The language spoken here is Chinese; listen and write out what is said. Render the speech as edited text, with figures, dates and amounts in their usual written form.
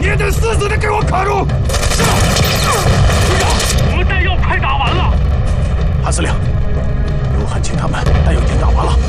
铁得死死的给我卡住！是。队长，我们弹药快打完了。 韩司令，刘汉卿他们弹药已经打完了。